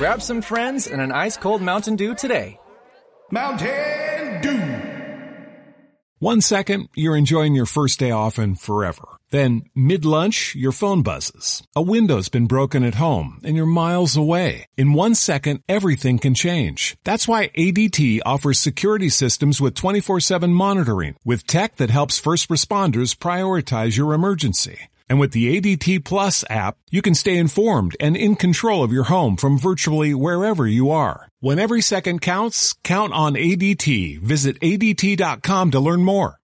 Grab some friends and an ice-cold Mountain Dew today. Mountain Dew. 1 second, you're enjoying your first day off and forever. Then, mid-lunch, your phone buzzes. A window's been broken at home, and you're miles away. In 1 second, everything can change. That's why ADT offers security systems with 24/7 monitoring, with tech that helps first responders prioritize your emergency. And with the ADT Plus app, you can stay informed and in control of your home from virtually wherever you are. When every second counts, count on ADT. Visit ADT.com to learn more.